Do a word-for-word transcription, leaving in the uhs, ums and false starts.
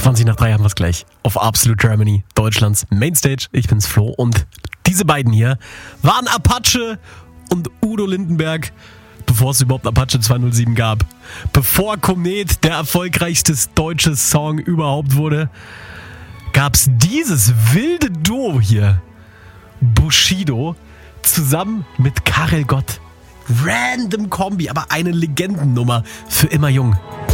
zwanzig nach drei haben wir es gleich. Auf Absolute Germany, Deutschlands Mainstage. Ich bin's Flo und diese beiden hier waren Apache und Udo Lindenberg, bevor es überhaupt Apache zweihundertsieben gab. Bevor Komet der erfolgreichste deutsche Song überhaupt wurde, gab's dieses wilde Duo hier. Bushido zusammen mit Karel Gott. Random Kombi, aber eine Legendennummer für immer jung.